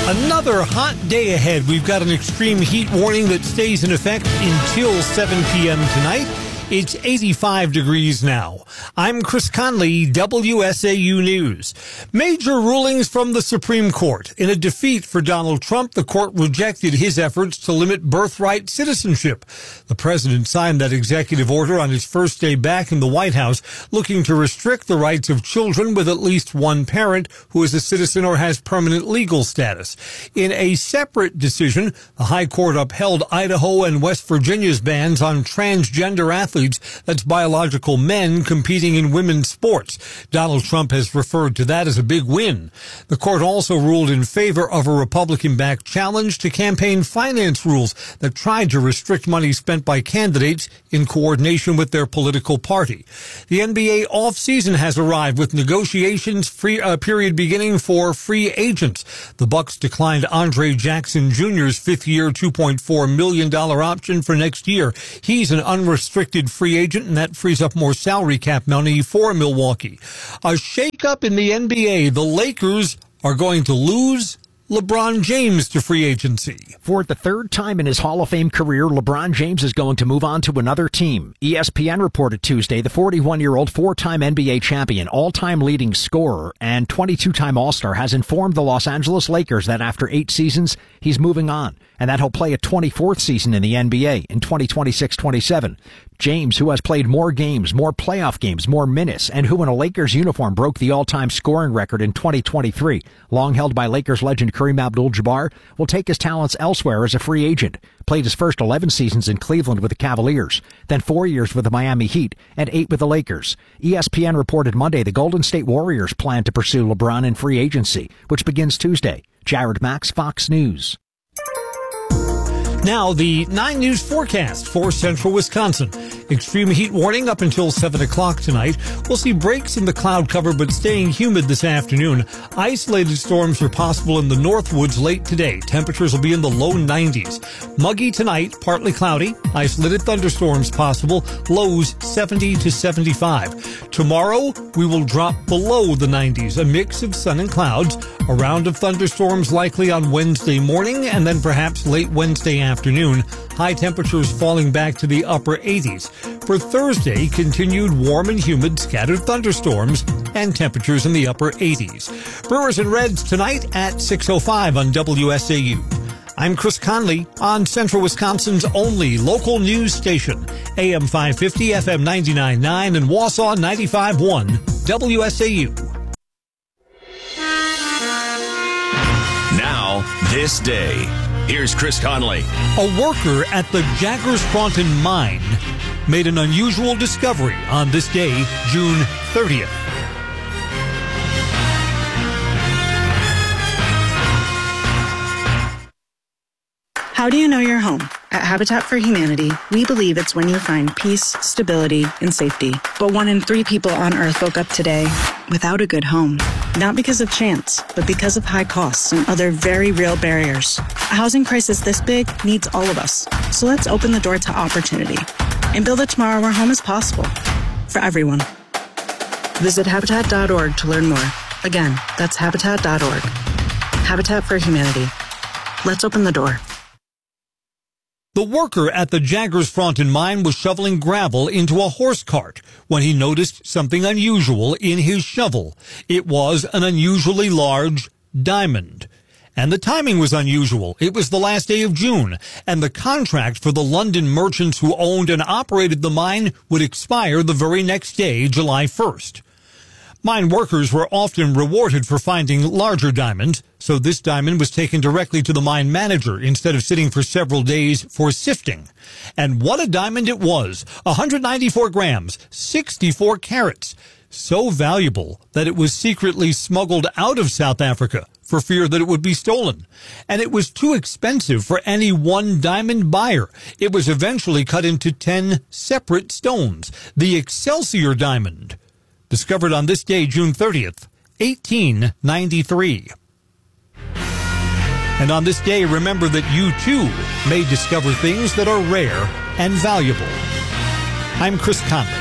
Another hot day ahead. We've got an extreme heat warning that stays in effect until 7 p.m. tonight. It's 85 degrees now. I'm Chris Conley, WSAU News. Major rulings from the Supreme Court. In a defeat for Donald Trump, the court rejected his efforts to limit birthright citizenship. The president signed that executive order on his first day back in the White House, looking to restrict the rights of children with at least one parent who is a citizen or has permanent legal status. In a separate decision, the High Court upheld Idaho and West Virginia's bans on transgender athletes, that's biological men competing in women's sports. Donald Trump has referred to that as a big win. The court also ruled in favor of a Republican-backed challenge to campaign finance rules that tried to restrict money spent by candidates in coordination with their political party. The NBA offseason has arrived with negotiations period beginning for free agents. The Bucks declined Andre Jackson Jr.'s fifth-year, $2.4 million option for next year. He's an unrestricted free agent, and that frees up more salary cap money for Milwaukee. A shakeup in the NBA. The Lakers are going to lose LeBron James to free agency. For the third time in his Hall of Fame career, LeBron James is going to move on to another team. ESPN reported Tuesday the 41-year-old four-time NBA champion, all-time leading scorer, and 22-time All-Star has informed the Los Angeles Lakers that after 8 seasons, he's moving on, and that he'll play a 24th season in the NBA in 2026-27. James, who has played more games, more playoff games, more minutes, and who in a Lakers uniform broke the all-time scoring record in 2023, long held by Lakers legend Kareem Abdul-Jabbar, will take his talents elsewhere as a free agent. Played his first 11 seasons in Cleveland with the Cavaliers, then 4 years with the Miami Heat, and 8 with the Lakers. ESPN reported Monday the Golden State Warriors plan to pursue LeBron in free agency, which begins Tuesday. Jared Max, Fox News. Now, the 9 News forecast for central Wisconsin. Extreme heat warning up until 7 o'clock tonight. We'll see breaks in the cloud cover, but staying humid this afternoon. Isolated storms are possible in the Northwoods late today. Temperatures will be in the low 90s. Muggy tonight, partly cloudy. Isolated thunderstorms possible. Lows 70 to 75. Tomorrow, we will drop below the 90s. A mix of sun and clouds. A round of thunderstorms likely on Wednesday morning, and then perhaps late Wednesday afternoon. High temperatures falling back to the upper 80s. For Thursday, continued warm and humid scattered thunderstorms and temperatures in the upper 80s. Brewers and Reds tonight at 6:05 on WSAU. I'm Chris Conley on Central Wisconsin's only local news station, AM 550, FM 99.9, and Wausau 95.1, WSAU. Now, this day. Here's Chris Conley. A worker at the Jaggers-Fronten mine made an unusual discovery on this day, June 30th. How do you know you're home? At Habitat for Humanity, we believe it's when you find peace, stability, and safety. But 1 in 3 people on Earth woke up today without a good home. Not because of chance, but because of high costs and other very real barriers. A housing crisis this big needs all of us. So let's open the door to opportunity and build a tomorrow where home is possible for everyone. Visit Habitat.org to learn more. Again, that's Habitat.org. Habitat for Humanity. Let's open the door. The worker at the Jaggers-Fronten mine was shoveling gravel into a horse cart when he noticed something unusual in his shovel. It was an unusually large diamond. And the timing was unusual. It was the last day of June, and the contract for the London merchants who owned and operated the mine would expire the very next day, July 1st. Mine workers were often rewarded for finding larger diamonds, so this diamond was taken directly to the mine manager instead of sitting for several days for sifting. And what a diamond it was! 194 grams, 64 carats. So valuable that it was secretly smuggled out of South Africa for fear that it would be stolen. And it was too expensive for any one diamond buyer. It was eventually cut into 10 separate stones. The Excelsior diamond. Discovered on this day, June 30th, 1893. And on this day, remember that you, too, may discover things that are rare and valuable. I'm Chris Conley.